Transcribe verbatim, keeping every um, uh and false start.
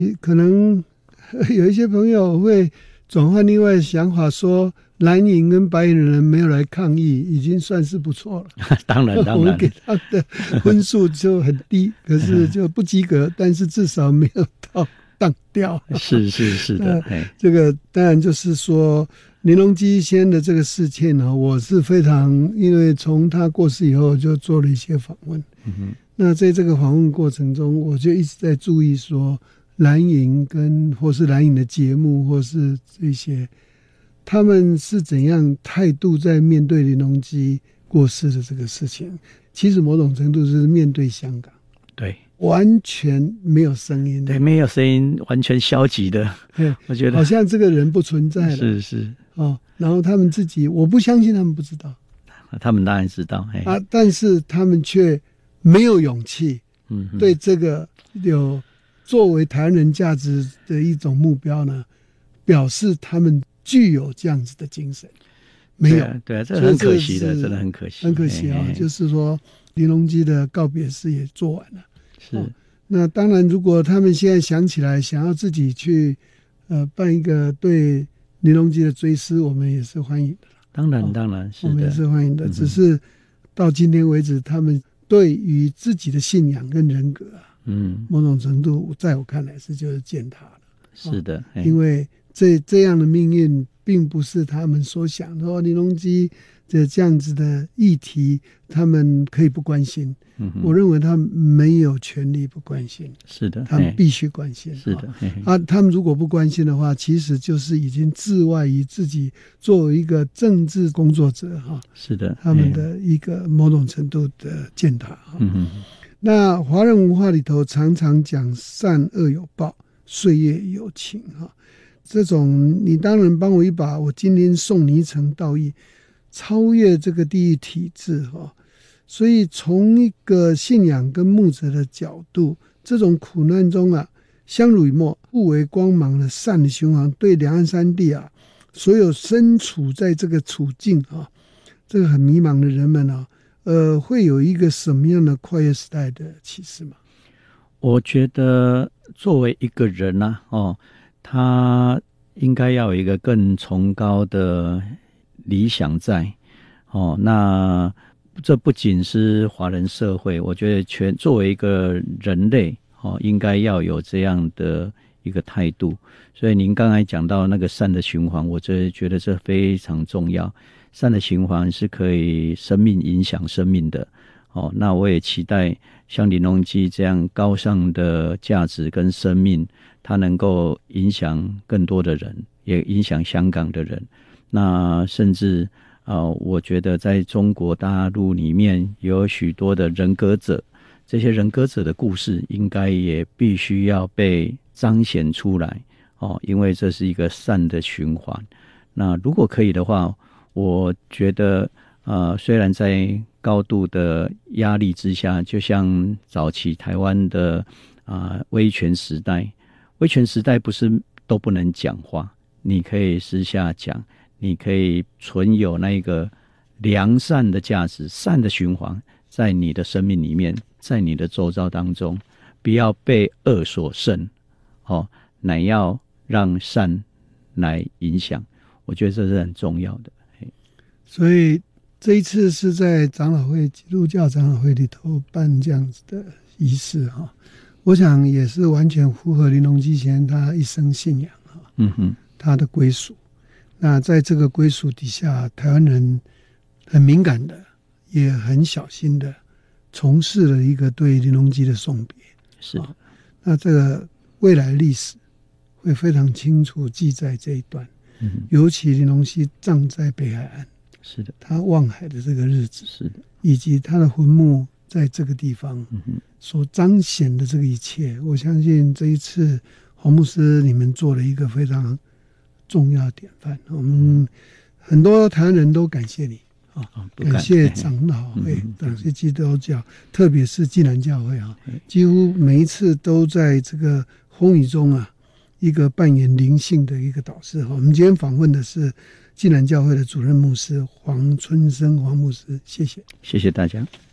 可能有一些朋友会转换另外的想法，说蓝营跟白营的人没有来抗议，已经算是不错了。 当然，当然，我们给他的分数就很低，可是就不及格，但是至少没有到当掉。 是是是的， 这个当然就是说，林荣基先的这个事件呢，我是非常，因为从他过世以后就做了一些访问。嗯哼，那在这个访问过程中，我就一直在注意说，蓝营跟或是蓝营的节目，或是这些。他们是怎样态度在面对林荣基过世的这个事情？其实某种程度是面对香港， 对， 完全没有声音， 对，没有声音，完全消极的。我觉得好像这个人不存在了， 是是哦。然后他们自己，我不相信他们不知道， 他们当然知道啊，但是他们却没有勇气， 嗯， 对这个有作为台湾人价值的一种目标呢，表示他们具有这样子的精神，没有，对啊， 对啊，这很可惜的，真的很可惜， 很可惜啊、哦！就是说，林荣基的告别式也做完了， 是。哦、 那当然，如果他们现在想起来，想要自己去呃办一个对林荣基的追思，我们也是欢迎的。 当然，哦、当然是的， 我们也是欢迎的。嗯、只是到今天为止，他们对于自己的信仰跟人格啊，嗯，某种程度在我看来是就是践踏了。 是的， 哦、因为。这这样的命运并不是他们所想的。哦，林荣基的这样子的议题，他们可以不关心。嗯、我认为他们没有权利不关心。 是的， 他们必须关心。 是的， 啊，他们如果不关心的话，其实就是已经置外于自己作为一个政治工作者哈。 是的， 他们的一个某种程度的践踏。 嗯、 那华人文化里头常常讲善恶有报，岁月有情哈。这种你当然帮我一把，我今天送你一程道义，超越这个地狱体制哈。所以从一个信仰跟牧者的角度，这种苦难中啊，相濡以沫、互为光芒的善的循环，对两岸三地啊，所有身处在这个处境啊，这个很迷茫的人们啊，呃，会有一个什么样的跨越时代的启示吗？ 我觉得作为一个人啊，哦。他应该要有一个更崇高的理想在，哦，那这不仅是华人社会，我觉得全作为一个人类，哦，应该要有这样的一个态度。所以您刚才讲到那个善的循环，我这觉得这非常重要。善的循环是可以生命影响生命的，哦，那我也期待像林荣基这样高尚的价值跟生命，它能够影响更多的人，也影响香港的人。那甚至呃，我觉得在中国大陆里面有许多的人格者，这些人格者的故事应该也必须要被彰显出来哦，因为这是一个善的循环。那如果可以的话，我觉得呃，虽然在高度的压力之下，就像早期台湾的啊、呃、威权时代。威权时代不是都不能讲话，你可以私下讲，你可以存有那个良善的价值，善的循环在你的生命里面，在你的周遭当中，不要被恶所胜，哦，乃要让善来影响，我觉得这是很重要的。 所以这一次是在长老会基督教长老会里头办这样子的仪式哈。我想也是完全符合林荣基先生他一生信仰啊，嗯哼，他的归属。那在这个归属底下，台湾人很敏感的，也很小心的从事了一个对林荣基的送别。 是的、啊， 那这个未来历史会非常清楚记载这一段。嗯，尤其林荣基葬在北海岸， 是的， 他望海的这个日子， 是的， 以及他的坟墓在这个地方所彰显的这个一切，我相信这一次黄牧师你们做了一个非常重要的典范。我们很多台湾人都感谢你啊，感谢长老会，感谢基督教，特别是济南教会啊，几乎每一次都在这个风雨中啊，一个扮演灵性的一个导师。我们今天访问的是济南教会的主任牧师黄春生黄牧师，谢谢， 谢谢大家。